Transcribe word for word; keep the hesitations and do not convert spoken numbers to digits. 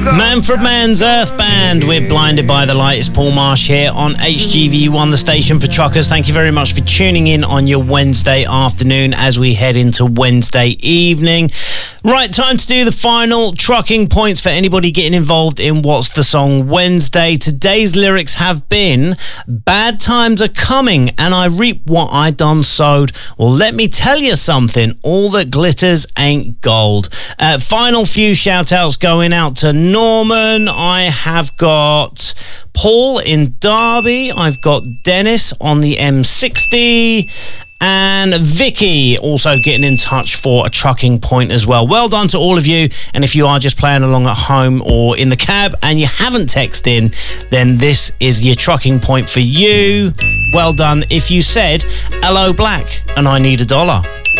Manfred Mann's Earth Band, we're Blinded by the Light. It's Paul Marsh here on H G V one, the station for truckers. Thank you very much for tuning in on your Wednesday afternoon as we head into Wednesday evening. Right, time to do the final trucking points for anybody getting involved in What's the Song Wednesday. Today's lyrics have been, bad times are coming and I reap what I done sowed. Well, let me tell you something, all that glitters ain't gold. Uh, final few shout outs going out to Norman. I have got Paul in Derby. I've got Dennis on the M sixty. And Vicky also getting in touch for a trucking point as well. Well done to all of you. And if you are just playing along at home or in the cab and you haven't texted in, then this is your trucking point for you. Well done if you said, hello black and I need a dollar.